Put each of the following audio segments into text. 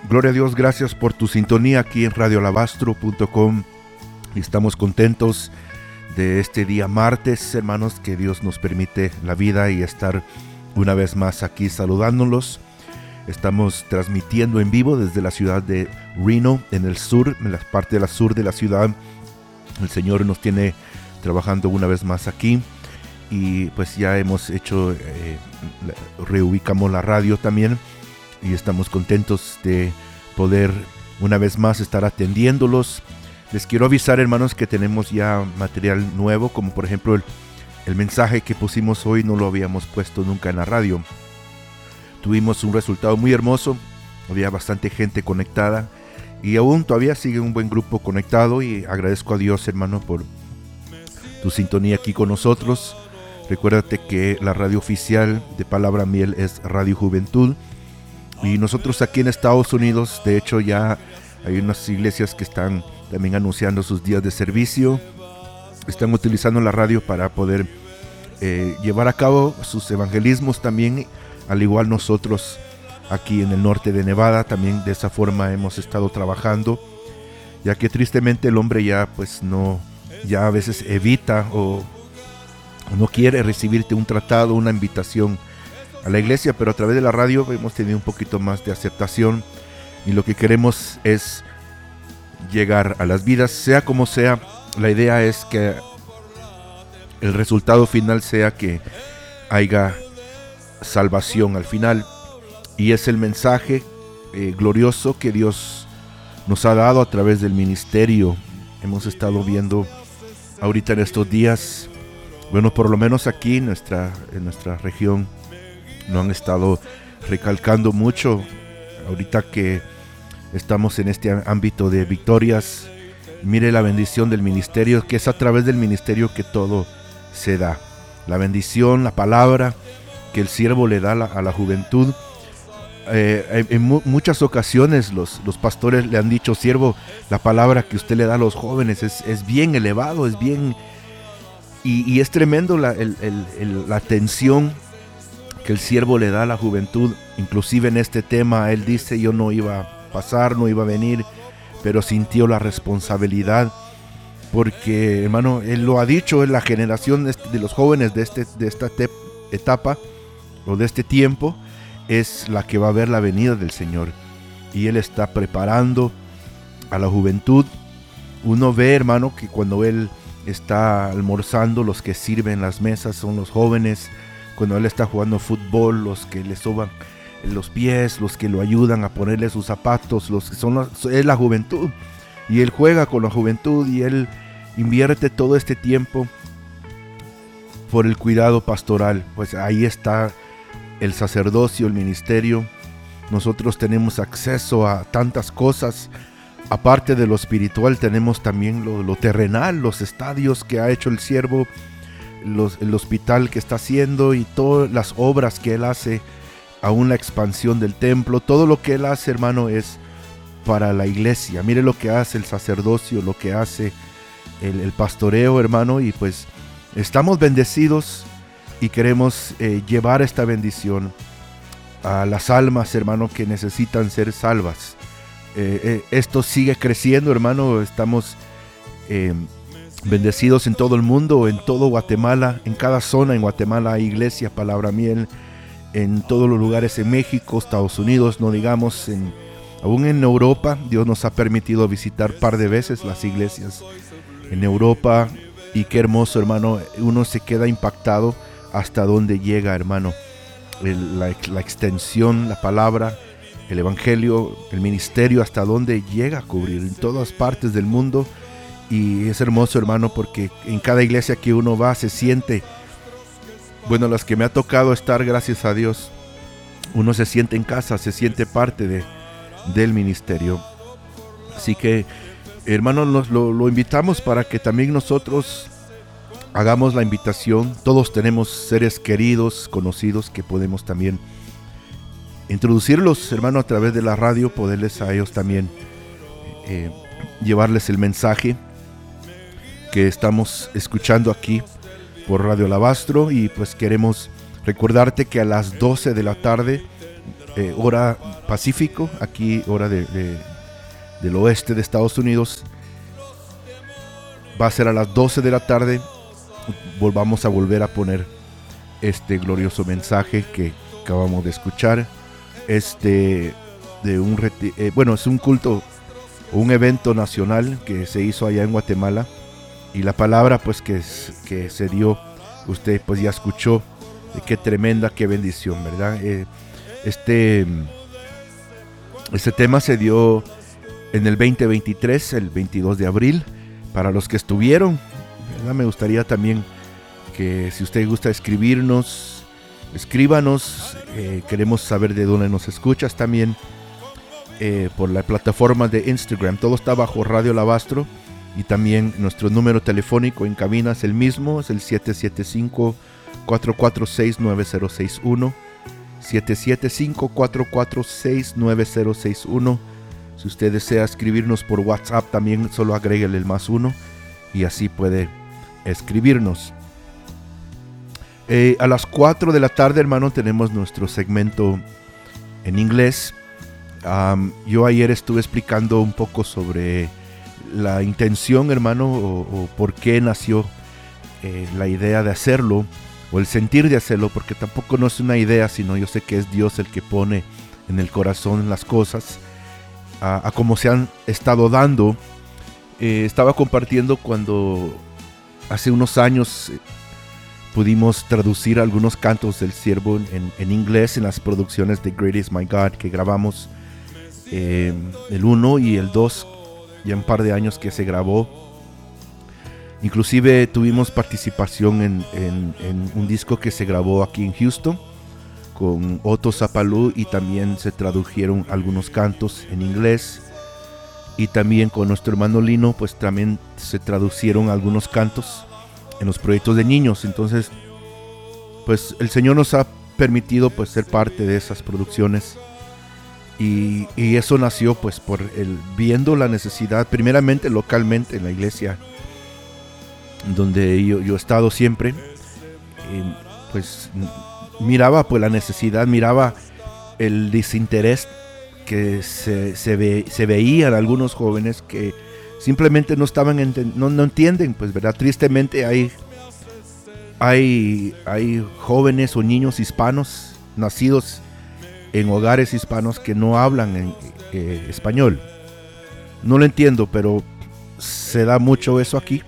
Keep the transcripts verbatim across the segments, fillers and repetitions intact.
Gloria a Dios, gracias por tu sintonía aquí en radio alabastro punto com. Estamos contentos de este día martes, hermanos, que Dios nos permite la vida y estar una vez más aquí saludándolos. Estamos transmitiendo en vivo desde la ciudad de Reno, en el sur, en la parte de la sur de la ciudad. El Señor nos tiene trabajando una vez más aquí y pues ya hemos hecho, eh, reubicamos la radio también y estamos contentos de poder una vez más estar atendiéndolos. Les quiero avisar, hermanos, que tenemos ya material nuevo, como por ejemplo el, el mensaje que pusimos hoy no lo habíamos puesto nunca en la radio. Tuvimos un resultado muy hermoso, había bastante gente conectada y aún todavía sigue un buen grupo conectado y agradezco a Dios, hermano, por tu sintonía aquí con nosotros. Recuérdate que la radio oficial de Palabra Miel es Radio Juventud y nosotros aquí en Estados Unidos, de hecho ya hay unas iglesias que están también anunciando sus días de servicio, están utilizando la radio para poder eh, llevar a cabo sus evangelismos también, al igual nosotros aquí en el norte de Nevada, también de esa forma hemos estado trabajando, ya que tristemente el hombre ya pues no, ya a veces evita o no quiere recibirte un tratado, una invitación a la iglesia, pero a través de la radio hemos tenido un poquito más de aceptación y lo que queremos es llegar a las vidas, sea como sea. La idea es que el resultado final sea que haya salvación al final, y es el mensaje eh, glorioso que Dios nos ha dado a través del ministerio. Hemos estado viendo ahorita en estos días, bueno, por lo menos aquí en nuestra, en nuestra región no han estado recalcando mucho ahorita que estamos en este ámbito de victorias. Mire la bendición del ministerio, que es a través del ministerio que todo se da. La bendición, la palabra que el siervo le da a la, a la juventud. Eh, en mu- muchas ocasiones los, los pastores le han dicho: siervo, la palabra que usted le da a los jóvenes es, es bien elevado, es bien... Y, y es tremendo la, el, el, el, la atención que el siervo le da a la juventud. Inclusive en este tema él dice: yo no iba a pasar, no iba a venir, pero sintió la responsabilidad, porque, hermano, él lo ha dicho, es la generación de los jóvenes de, este, de esta te- etapa o de este tiempo es la que va a ver la venida del Señor, y él está preparando a la juventud. Uno ve, hermano, que cuando él está almorzando, los que sirven las mesas son los jóvenes. Cuando él está jugando fútbol, los que le soban los pies, los que lo ayudan a ponerle sus zapatos, los que son los, es la juventud, y él juega con la juventud y él invierte todo este tiempo por el cuidado pastoral. Pues ahí está el sacerdocio, el ministerio. Nosotros tenemos acceso a tantas cosas, aparte de lo espiritual tenemos también lo, lo terrenal, los estadios que ha hecho el siervo, los, el hospital que está haciendo y todas las obras que él hace, aún la expansión del templo. Todo lo que él hace, hermano, es para la iglesia. Mire lo que hace el sacerdocio, lo que hace el, el pastoreo, hermano, y pues estamos bendecidos y queremos eh, llevar esta bendición a las almas, hermano, que necesitan ser salvas. Eh, eh, esto sigue creciendo, hermano. Estamos eh, bendecidos en todo el mundo, en todo Guatemala, en cada zona en Guatemala hay iglesia Palabra Miel, en todos los lugares en México, Estados Unidos, no digamos, en, aún en Europa. Dios nos ha permitido visitar un par de veces las iglesias en Europa, y qué hermoso, hermano. Uno se queda impactado hasta dónde llega, hermano, el, la, la extensión, la palabra, el evangelio, el ministerio, hasta dónde llega a cubrir en todas partes del mundo. Y es hermoso, hermano, porque en cada iglesia que uno va se siente, bueno, las que me ha tocado estar, gracias a Dios, uno se siente en casa, se siente parte de, del ministerio. Así que, hermanos, nos lo, lo invitamos para que también nosotros hagamos la invitación. Todos tenemos seres queridos, conocidos, que podemos también introducirlos, hermano, a través de la radio, poderles a ellos también eh, llevarles el mensaje que estamos escuchando aquí por Radio Alabastro. Y pues queremos recordarte que a las doce de la tarde, eh, hora Pacífico, aquí hora de, de, del oeste de Estados Unidos. Va a ser a las doce de la tarde. Volvamos a volver a poner este glorioso mensaje que acabamos de escuchar. Este de un reti- eh, bueno, es un culto, un evento nacional que se hizo allá en Guatemala, y la palabra pues que, que se dio, usted pues ya escuchó. Qué tremenda, qué bendición, ¿verdad? Eh, este, este tema se dio en el veinte veintitrés, el veintidós de abril. Para los que estuvieron, ¿verdad? Me gustaría también que si usted gusta escribirnos, escríbanos. Eh, queremos saber de dónde nos escuchas también. Eh, por la plataforma de Instagram, todo está bajo Radio Alabastro. Y también nuestro número telefónico en cabina es el mismo, es el siete siete cinco, cuatro cuatro seis, nueve cero seis uno, siete siete cinco, cuatro cuatro seis, nueve cero seis uno. Si usted desea escribirnos por WhatsApp, también solo agréguele el más uno y así puede escribirnos. Eh, a las cuatro de la tarde, hermano, tenemos nuestro segmento en inglés. Um, yo ayer estuve explicando un poco sobre la intención, hermano, o, o por qué nació eh, la idea de hacerlo, o el sentir de hacerlo, porque tampoco no es una idea, sino yo sé que es Dios el que pone en el corazón las cosas a, a como se han estado dando. Eh, estaba compartiendo cuando hace unos años eh, pudimos traducir algunos cantos del siervo en, en inglés en las producciones de Great Is My God que grabamos, eh, el uno y el dos, ya un par de años que se grabó. Inclusive tuvimos participación en, en, en un disco que se grabó aquí en Houston con Otto Zapalú, y también se tradujeron algunos cantos en inglés. Y también con nuestro hermano Lino, pues también se traducieron algunos cantos en los proyectos de niños. Entonces, pues el Señor nos ha permitido pues ser parte de esas producciones. Y, y eso nació pues por el viendo la necesidad, primeramente localmente en la iglesia donde yo, yo he estado siempre. Eh, pues miraba pues la necesidad, miraba el desinterés que se, se, ve, se veían algunos jóvenes que simplemente no estaban enten- no, no entienden, pues verdad, tristemente hay, hay, hay jóvenes o niños hispanos nacidos en hogares hispanos que no hablan en, eh, español. No lo entiendo, pero se da mucho eso aquí,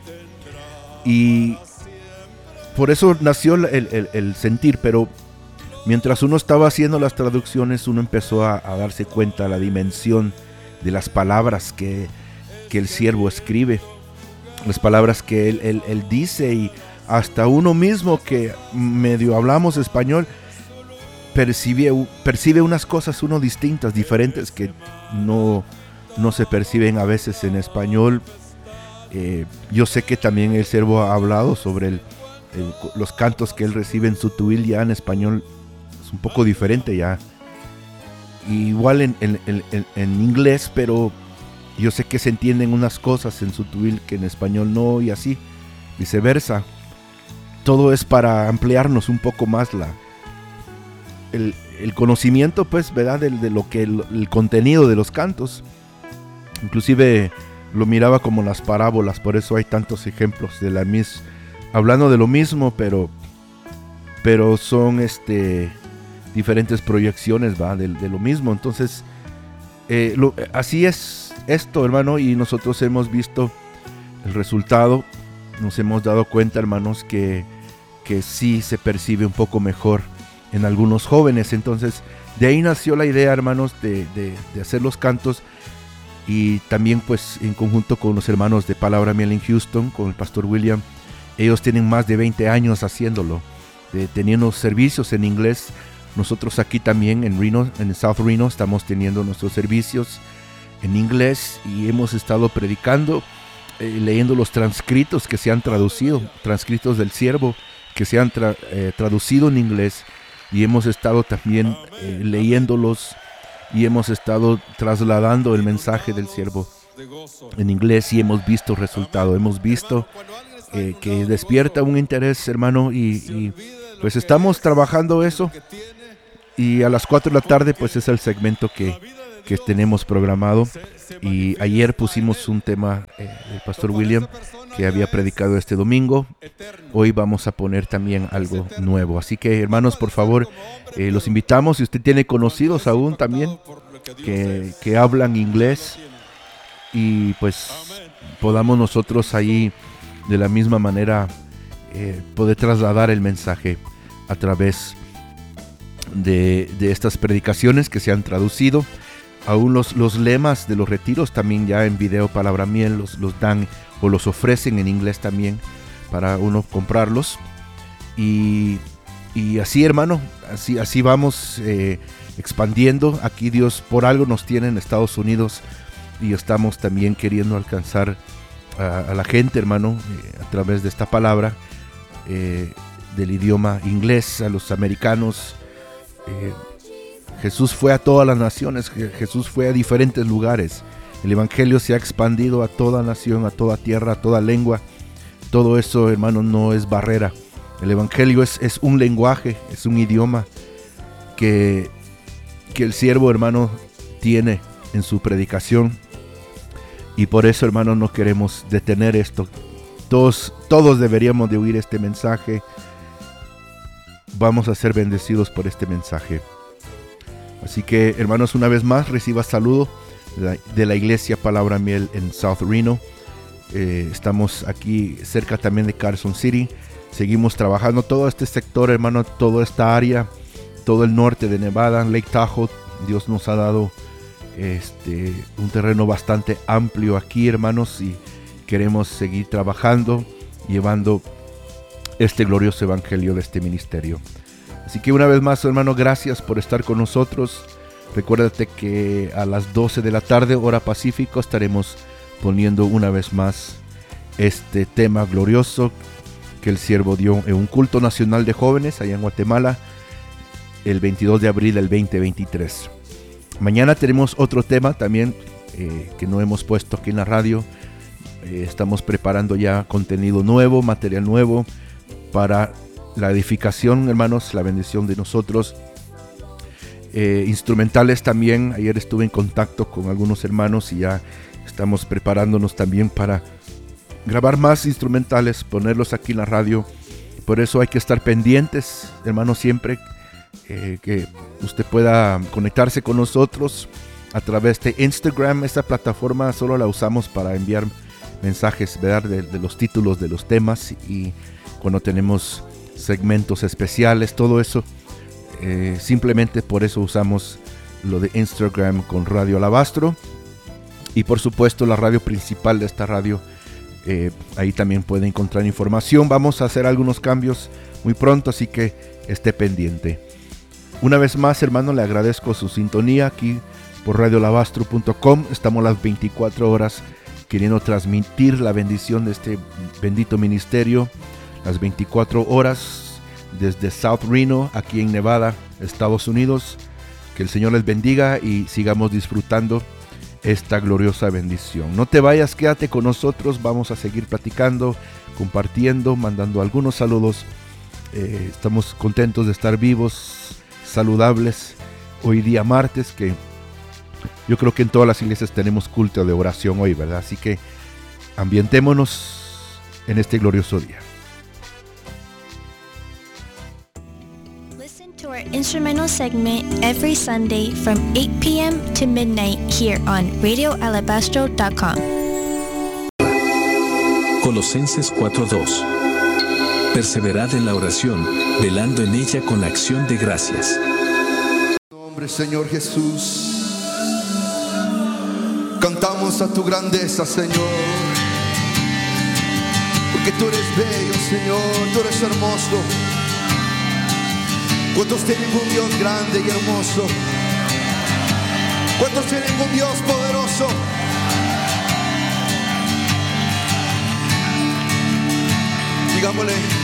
y por eso nació el, el, el sentir. Pero mientras uno estaba haciendo las traducciones, uno empezó a, a darse cuenta de la dimensión de las palabras que, que el siervo escribe, las palabras que él, él, él dice, y hasta uno mismo que medio hablamos español percibe, percibe unas cosas uno distintas, diferentes, que no, no se perciben a veces en español. Eh, yo sé que también el siervo ha hablado sobre el, el, los cantos que él recibe en su tuil, ya en español es un poco diferente ya. Igual en, en, en, en inglés, pero yo sé que se entienden unas cosas en su tuil que en español no, y así, viceversa. Todo es para ampliarnos un poco más la, el, el conocimiento, pues, ¿verdad? De, de lo que el, el contenido de los cantos. Inclusive lo miraba como las parábolas, por eso hay tantos ejemplos de la mis, hablando de lo mismo, pero, pero son este, diferentes proyecciones, ¿va? De, de lo mismo. Entonces, eh, lo, así es esto, hermano, y nosotros hemos visto el resultado. Nos hemos dado cuenta, hermanos, que, que sí se percibe un poco mejor en algunos jóvenes. Entonces, de ahí nació la idea, hermanos, de, de, de hacer los cantos. Y también pues en conjunto con los hermanos de Palabra Miel en Houston, con el pastor William. Ellos tienen más de veinte años haciéndolo, de, teniendo servicios en inglés. Nosotros aquí también en Reno, en South Reno, estamos teniendo nuestros servicios en inglés, y hemos estado predicando, eh, leyendo los transcritos que se han traducido, transcritos del siervo que se han tra- eh, traducido en inglés, y hemos estado también eh, leyéndolos, y hemos estado trasladando el mensaje del siervo en inglés, y hemos visto resultado, hemos visto eh, que despierta un interés, hermano, y, y pues estamos trabajando eso, y a las cuatro de la tarde pues es el segmento que, que tenemos programado. Y ayer pusimos un tema eh, del pastor William que había predicado este domingo. Hoy vamos a poner también algo nuevo. Así que, hermanos, por favor, eh, los invitamos. Si usted tiene conocidos aún también que, que hablan inglés, y pues podamos nosotros ahí de la misma manera eh, poder trasladar el mensaje a través de, de estas predicaciones que se han traducido. Aún los, los lemas de los retiros también ya en video Palabra Miel los, los dan o los ofrecen en inglés también para uno comprarlos. Y, y así, hermano, así, así vamos eh, expandiendo. Aquí Dios por algo nos tiene en Estados Unidos y estamos también queriendo alcanzar a, a la gente, hermano, eh, a través de esta palabra eh, del idioma inglés, a los americanos. Eh, Jesús fue a todas las naciones, Jesús fue a diferentes lugares. El evangelio se ha expandido a toda nación, a toda tierra, a toda lengua. Todo eso, hermano, no es barrera. El evangelio es, es un lenguaje, es un idioma que, que el siervo, hermano, tiene en su predicación. Y por eso, hermano, no queremos detener esto. Todos, todos deberíamos de oír este mensaje. Vamos a ser bendecidos por este mensaje. Así que, hermanos, una vez más, reciba saludo de la, de la iglesia Palabra Miel en South Reno. Eh, estamos aquí cerca también de Carson City. Seguimos trabajando todo este sector, hermano, toda esta área, todo el norte de Nevada, Lake Tahoe. Dios nos ha dado este, un terreno bastante amplio aquí, hermanos, y queremos seguir trabajando, llevando este glorioso evangelio de este ministerio. Así que una vez más, hermano, gracias por estar con nosotros. Recuérdate que a las doce de la tarde, hora Pacífico, estaremos poniendo una vez más este tema glorioso que el siervo dio en un culto nacional de jóvenes allá en Guatemala el veintidós de abril del veinte veintitrés. Mañana tenemos otro tema también eh, que no hemos puesto aquí en la radio. Eh, estamos preparando ya contenido nuevo, material nuevo para la edificación, hermanos, la bendición de nosotros. Eh, instrumentales también. Ayer estuve en contacto con algunos hermanos y ya estamos preparándonos también para grabar más instrumentales, ponerlos aquí en la radio. Por eso hay que estar pendientes, hermanos, siempre eh, que usted pueda conectarse con nosotros a través de Instagram. Esta plataforma solo la usamos para enviar mensajes, ¿verdad?, de, de los títulos de los temas, y cuando tenemos segmentos especiales, todo eso, eh, simplemente por eso usamos lo de Instagram con Radio Alabastro. Y por supuesto la radio principal de esta radio, eh, ahí también puede encontrar información. Vamos a hacer algunos cambios muy pronto, así que esté pendiente. Una vez más, hermano, le agradezco su sintonía aquí por radio alabastro punto com. Estamos las veinticuatro horas queriendo transmitir la bendición de este bendito ministerio. Las veinticuatro horas desde South Reno, aquí en Nevada, Estados Unidos. Que el Señor les bendiga y sigamos disfrutando esta gloriosa bendición. No te vayas, quédate con nosotros. Vamos a seguir platicando, compartiendo, mandando algunos saludos. Eh, estamos contentos de estar vivos, saludables. Hoy día martes, que yo creo que en todas las iglesias tenemos culto de oración hoy, ¿verdad? Así que ambientémonos en este glorioso día. To our instrumental segment every Sunday from eight p.m. to midnight here on radio alabastro dot com. Colosenses cuatro dos. Perseverad en la oración, velando en ella con acción de gracias. Nombre, Señor Jesús. Cantamos a tu grandeza, Señor. Porque tú eres bello, Señor, tú eres hermoso. ¿Cuántos tienen un Dios grande y hermoso? ¿Cuántos tienen un Dios poderoso? Digámosle.